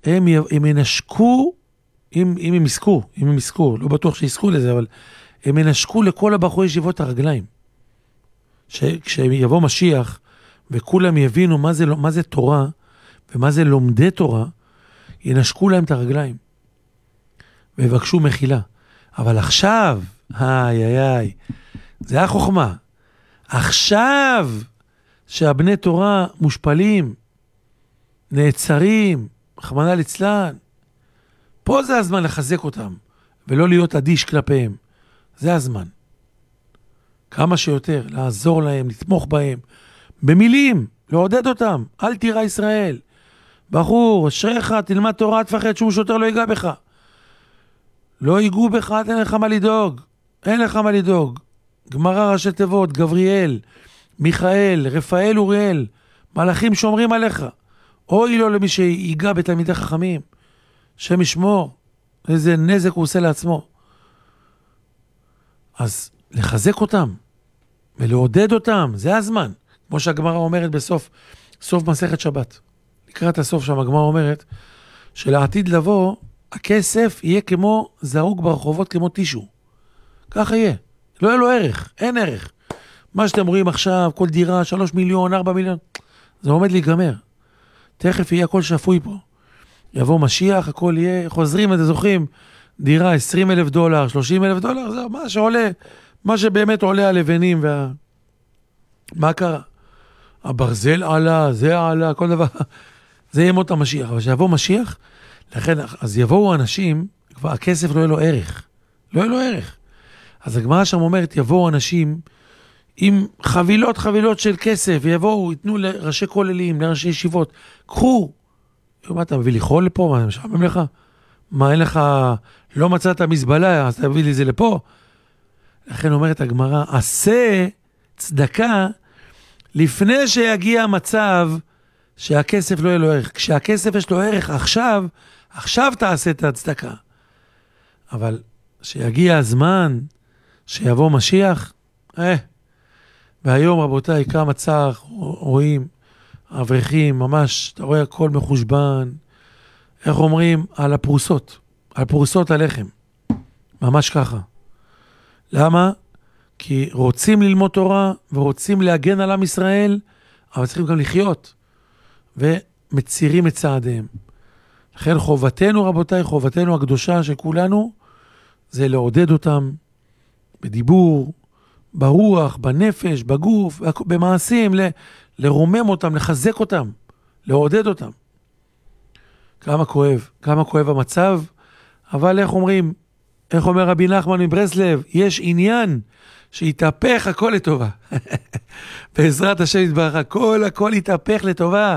הם ינשקו, אם הם יזכו, לא בטוח שיזכו לזה, אבל הם ינשקו לכל הבחורי ישיבות הרגליים. כשיבוא משיח, וכולם יבינו מה זה תורה, ומה זה לומדי תורה, ינשקו להם את הרגליים, ויבקשו מחילה. אבל עכשיו, זה החוכמה. עכשיו, שהבני תורה מושפלים, נעצרים, רחמנא ליצלן, פה זה הזמן לחזק אותם, ולא להיות אדיש כלפיהם. זה הזמן. כמה שיותר, לעזור להם, לתמוך בהם, במילים, לעודד אותם. אל תירא ישראל. בחור, אשריך, תלמד תורה, תפחד, שום שוטר לא ייגע בך. לא ייגעו בך, אין לך מה לדאוג. אין לך מה לדאוג. גמרא ראשי תיבות, גבריאל, מיכאל, רפאל, אוריאל, מלאכים שומרים עליך. אוי לו למי שיגע בתלמידי חכמים. שם ישמור. איזה נזק הוא עושה לעצמו. אז לחזק אותם ולעודד אותם, זה הזמן. כמו שהגמרא אומרת בסוף מסכת שבת. לקראת הסוף שם הגמרא אומרת שלעתיד לבוא, הכסף יהיה כמו זרוק ברחובות, כמו טישו. ככה יהיה. לא יהיה לו ערך, אין ערך. מה שאתם רואים עכשיו, כל דירה, 3 מיליון, 4 מיליון, זה עומד להיגמר. תכף יהיה הכל שפוי פה. יבוא משיח, הכל יהיה, חוזרים, אתם זוכרים, דירה $20,000, $30,000, זה מה שעולה, מה שבאמת עולה הלבנים מה קרה? הברזל עלה, זה עלה, כל דבר. זה יהיה מות המשיח. אבל שיבוא משיח, לכן, אז יבואו אנשים, כבר הכסף לא יהיה לו ערך. לא יהיה לו ערך. אז הגמרא שם אומרת, יבואו אנשים עם חבילות של כסף, יבואו, ייתנו לראשי כוללים, לראשי ישיבות, קחו. מה, אתה מביא לי חול לפה? מה, משעמם לך? מה, אין לך, לא מצאת מזבלה, אז תביא לי זה לפה? לכן אומרת הגמרא, עשה צדקה, לפני שיגיע המצב שהכסף לא יהיה לו ערך. כשהכסף יש לו ערך עכשיו תעשה את הצדקה. אבל שיגיע הזמן שיבוא משיח, והיום רבותיי, כמה צער רואים, אברכים, ממש, אתה רואה הכל מחושבן, איך אומרים? על פרוסות הלחם. ממש ככה. למה? כי רוצים ללמוד תורה, ורוצים להגן על עם ישראל, אבל צריכים גם לחיות, ומצירים את צעדיהם. לכן חובתנו, רבותיי, חובתנו הקדושה של כולנו, זה לעודד אותם, בדיבור, ברוח, בנפש, בגוף, במעשים, לרומם אותם, לחזק אותם, לעודד אותם. כמה כואב המצב, אבל איך אומר רבי נחמן מברסלב, יש עניין שיתהפך הכל לטובה. בעזרת השם יתברך, הכל יתהפך לטובה.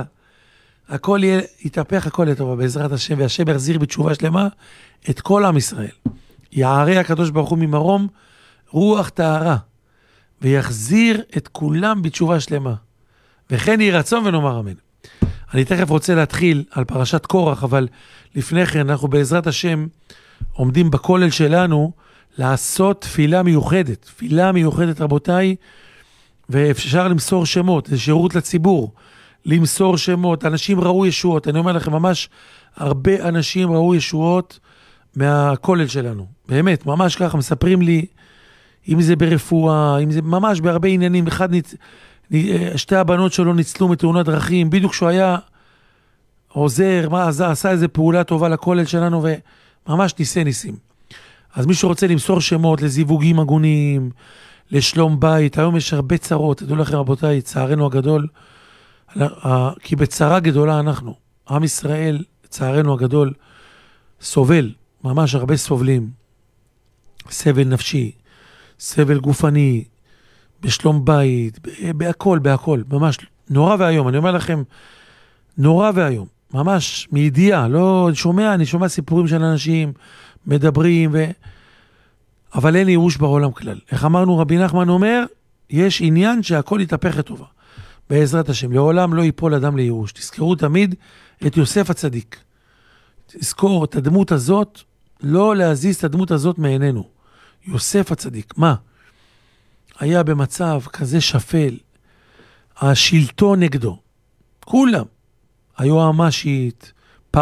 יתהפך הכל לטובה, בעזרת השם, והשם יחזיר בתשובה שלמה את כל עם ישראל. יערה הקדוש ברוך הוא ממרום רוח טהרה, ויחזיר את כולם בתשובה שלמה. וכן יהי רצון ונאמר אמן. אני תכף רוצה להתחיל על פרשת קורח, אבל לפני כן אנחנו בעזרת השם עומדים בכולל שלנו לעשות תפילה מיוחדת רבותיי, ואפשר למסור שמות, זה שירות לציבור, למסור שמות, אנשים ראו ישועות, אני אומר לכם ממש הרבה אנשים ראו ישועות מהכולל שלנו, באמת, ממש ככה מספרים לי, אם זה ברפואה, אם זה ממש בהרבה עניינים, שתי הבנות שלו ניצלו מתאונת דרכים, בדיוק שהוא היה עוזר, עשה איזה פעולה טובה לכולל שלנו, וממש ניסים. אז מי שרוצה למסור שמות לזיווגים הגונים, לשלום בית, היום יש הרבה צרות, תדעו לכם רבותיי, צערנו הגדול, כי בצרה גדולה אנחנו, עם ישראל, צערנו הגדול, סובל, ממש הרבה סובלים, סבל נפשי, סבל גופני, בשלום בית, בהכל, ממש נורא והיום, אני אומר לכם, נורא והיום, ממש מידיעה, לא, אני שומע סיפורים של אנשים, מדברים, אבל אין ייאוש בעולם כלל. איך אמרנו, רבי נחמן אומר, יש עניין שהכל יתהפך לטובה. בעזרת השם, לעולם לא ייפול אדם לייאוש. תזכרו תמיד את יוסף הצדיק. תזכור את הדמות הזאת, לא להזיז את הדמות הזאת מעינינו. יוסף הצדיק, מה? היה במצב כזה שפל, השלטון נגדו, כולם, היועמ"שית,